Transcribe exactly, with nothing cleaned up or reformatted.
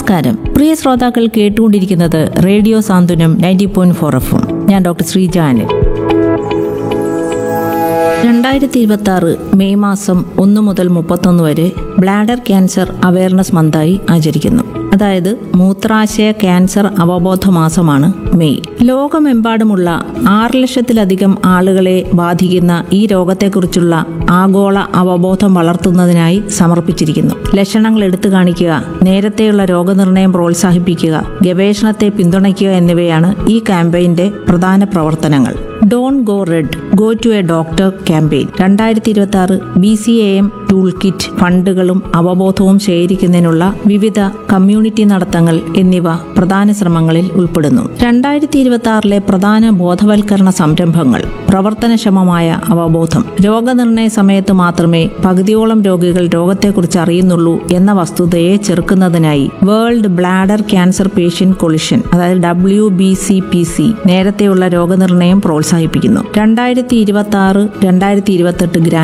നമസ്കാരം. പ്രിയ ശ്രോതാക്കൾ കേട്ടുകൊണ്ടിരിക്കുന്നത് റേഡിയോ സാന്ത്വനം ninety point four F M. ഞാൻ ഡോക്ടർ ശ്രീജാനി. രണ്ടായിരത്തി ഇരുപത്തി ആറ് മെയ് മാസം ഒന്ന് മുതൽ മുപ്പത്തൊന്ന് വരെ ബ്ലാഡർ ക്യാൻസർ അവയർനെസ് മന്തായി ആചരിക്കുന്നു. അതായത് മൂത്രാശയ ക്യാൻസർ അവബോധ മാസമാണ് മെയ്. ലോകമെമ്പാടുമുള്ള ആറ് ലക്ഷത്തിലധികം ആളുകളെ ബാധിക്കുന്ന ഈ രോഗത്തെക്കുറിച്ചുള്ള ആഗോള അവബോധം വളർത്തുന്നതിനായി സമർപ്പിച്ചിരിക്കുന്നു. ലക്ഷണങ്ങൾ എടുത്തു കാണിക്കുക, നേരത്തെയുള്ള രോഗനിർണയം പ്രോത്സാഹിപ്പിക്കുക, ഗവേഷണത്തെ പിന്തുണയ്ക്കുക എന്നിവയാണ് ഈ ക്യാമ്പയിന്റെ പ്രധാന പ്രവർത്തനങ്ങൾ. Don't go red, go to A doctor campaign രണ്ടായിരത്തി ഇരുപത്തി ആറ് B C A M tool kit ഫണ്ടുകളും അവബോധവും ശേഖരിക്കുന്നതിനുള്ള വിവിധ കമ്മ്യൂണിറ്റി നടത്തങ്ങൾ എന്നിവ പ്രധാന ശ്രമങ്ങളിൽ ഉൾപ്പെടുന്നു. രണ്ടായിരത്തി ഇരുപത്തി ആറിലെ പ്രധാന ബോധവൽക്കരണ സംരംഭങ്ങൾ: പ്രവർത്തനക്ഷമമായ അവബോധം. രോഗനിർണയ സമയത്ത് മാത്രമേ പകുതിയോളം രോഗികൾ രോഗത്തെക്കുറിച്ച് അറിയുന്നുള്ളൂ എന്ന വസ്തുതയെ ചെറുക്കുന്നതിനായി world bladder cancer patient collision അതായത് W B C P C നേരത്തെയുള്ള രോഗനിർണയം പ്രോത്സാഹിപ്പിക്കുന്നു. രണ്ടായിരത്തി ഇരുപത്തി ആറ് രണ്ടായിരത്തി ഇരുപത്തെട്ട്